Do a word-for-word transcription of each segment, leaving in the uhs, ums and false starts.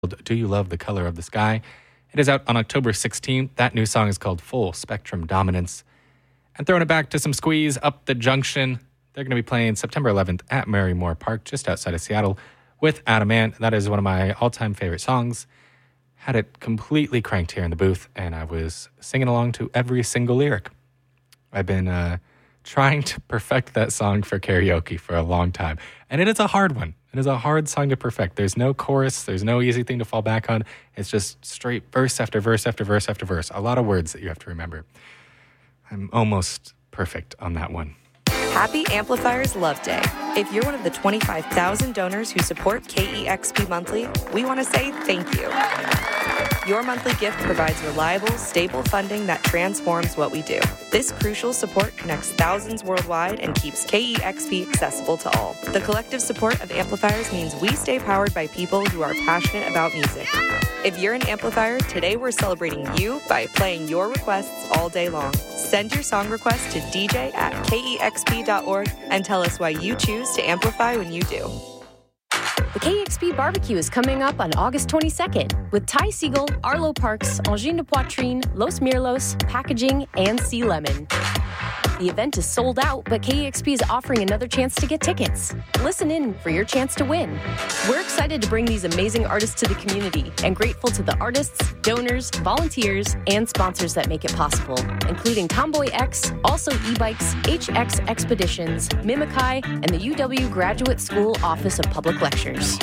Do You Love the Color of the Sky? It is out on October sixteenth. That new song is called Full Spectrum Dominance. And throwing it back to some Squeeze, Up the Junction. They're going to be playing September eleventh at Marymore Park, just outside of Seattle, with Adam Ant. That is one of my all-time favorite songs. Had it completely cranked here in the booth, and I was singing along to every single lyric. I've been uh, trying to perfect that song for karaoke for a long time, and it is a hard one. It is a hard song to perfect. There's no chorus. There's no easy thing to fall back on. It's just straight verse after verse after verse after verse. A lot of words that you have to remember. I'm almost perfect on that one. Happy Amplifiers Love Day. If you're one of the twenty-five thousand donors who support K E X P Monthly, we want to say thank you. Your monthly gift provides reliable, stable funding that transforms what we do. This crucial support connects thousands worldwide and keeps K E X P accessible to all. The collective support of amplifiers means we stay powered by people who are passionate about music. If you're an amplifier, today we're celebrating you by playing your requests all day long. Send your song request to d j at k e x p dot org and tell us why you choose to amplify when you do. The K E X P Barbecue is coming up on August twenty-second with Ty Siegel, Arlo Parks, Angine de Poitrine, Los Mirlos, Packaging, and Sea Lemon. The event is sold out, but K E X P is offering another chance to get tickets. Listen in for your chance to win. We're excited to bring these amazing artists to the community and grateful to the artists, donors, volunteers, and sponsors that make it possible, including Tomboy X, Also E-Bikes, H X Expeditions, Mimikai, and the U W Graduate School Office of Public Lectures.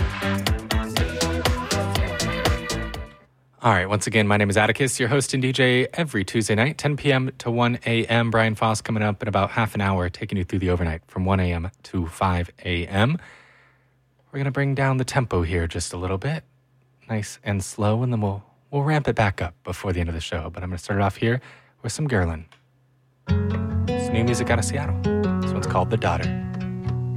All right, once again, my name is Atticus, your host and D J every Tuesday night, ten p.m. to one a.m. Brian Foss coming up in about half an hour, taking you through the overnight from one a.m. to five a.m. We're going to bring down the tempo here just a little bit, nice and slow, and then we'll we'll ramp it back up before the end of the show. But I'm going to start it off here with some Gerlin. It's new music out of Seattle. This one's called The Daughter.